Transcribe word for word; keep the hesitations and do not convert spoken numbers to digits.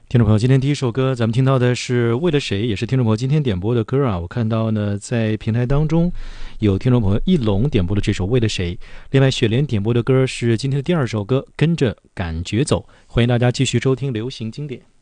听众朋友，今天第一首歌咱们听到的是为了谁，也是听众朋友今天点播的歌啊。我看到呢，在平台当中有听众朋友一龙点播的这首为了谁，另外雪莲点播的歌是今天的第二首歌，跟着感觉走。欢迎大家继续收听流行经典。